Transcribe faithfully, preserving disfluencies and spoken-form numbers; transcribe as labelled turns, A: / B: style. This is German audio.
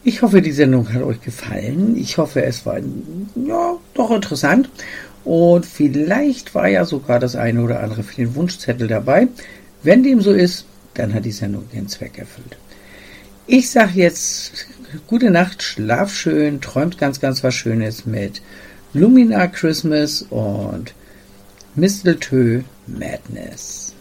A: Ich hoffe, die Sendung hat euch gefallen. Ich hoffe, es war ja doch interessant. Und vielleicht war ja sogar das eine oder andere für den Wunschzettel dabei. Wenn dem so ist, dann hat die Sendung ihren Zweck erfüllt. Ich sage jetzt gute Nacht, schlaf schön, träumt ganz, ganz was Schönes mit Lumina Christmas und Mistletoe Madness.